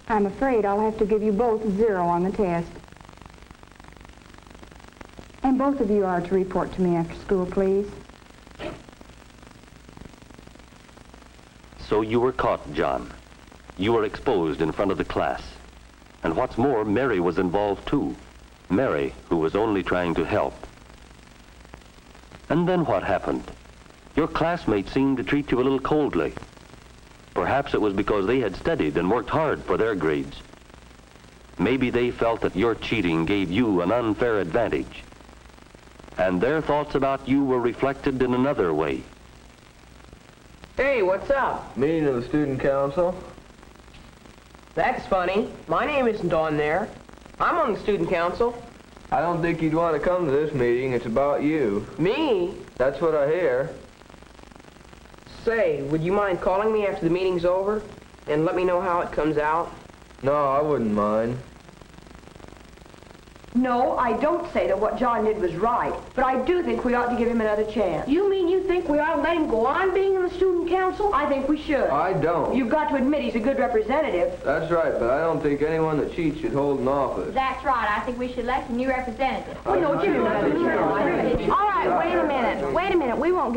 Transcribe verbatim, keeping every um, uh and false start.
I'm afraid I'll have to give you both zero on the test. And both of you are to report to me after school, please. So you were caught, John. You were exposed in front of the class. And what's more, Mary was involved too. Mary, who was only trying to help. And then what happened? Your classmates seemed to treat you a little coldly. Perhaps it was because they had studied and worked hard for their grades. Maybe they felt that your cheating gave you an unfair advantage. And their thoughts about you were reflected in another way. Hey, what's up? Meeting of the student council. That's funny. My name isn't on there. I'm on the student council. I don't think you'd want to come to this meeting. It's about you. Me? That's what I hear. Say, would you mind calling me after the meeting's over and let me know how it comes out? No, I wouldn't mind. No, I don't say that what John did was right, but I do think we ought to give him another chance. You mean you think we ought to let him go on being in the student council? I think we should. I don't. You've got to admit he's a good representative. That's right, but I don't think anyone that cheats should hold an office. That's right. I think we should elect a new representative. Oh, no, give him another chance. All right, wait a minute. Wait a minute. We won't